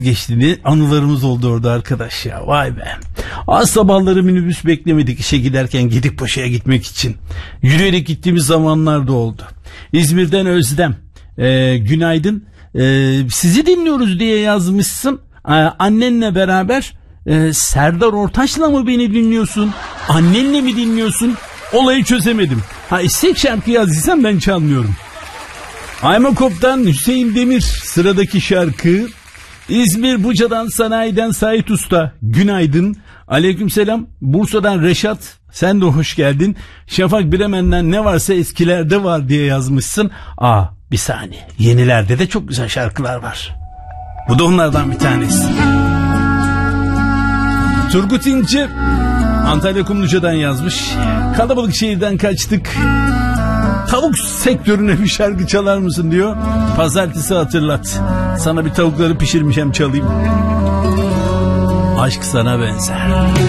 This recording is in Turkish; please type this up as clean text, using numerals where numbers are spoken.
geçtiğini anılarımız oldu orada arkadaş ya, vay be. Az sabahları minibüs beklemedik işe giderken Gedikpaşa'ya gitmek için. Yürüyerek gittiğimiz zamanlar da oldu. İzmir'den Özlem, günaydın, sizi dinliyoruz diye yazmışsın. Annenle beraber Serdar Ortaç'la mı beni dinliyorsun, annenle mi dinliyorsun, olayı çözemedim. İstek şarkı yazdıysam ben çalmıyorum. Aymakop'tan Hüseyin Demir sıradaki şarkı. İzmir Buca'dan Sanayi'den Sait Usta, günaydın. Aleykümselam. Bursa'dan Reşat, sen de hoş geldin. Şafak Bremen'den ne varsa eskilerde var diye yazmışsın. Bir saniye, yenilerde de çok güzel şarkılar var. Bu da onlardan bir tanesi. Turgut İnce Antalya Kumluca'dan yazmış. Kalabalık şehirden kaçtık, tavuk sektörüne bir şarkı çalar mısın diyor. Pazartesi hatırlat. Sana bir tavukları pişirmişim, çalayım. Aşk sana benzer.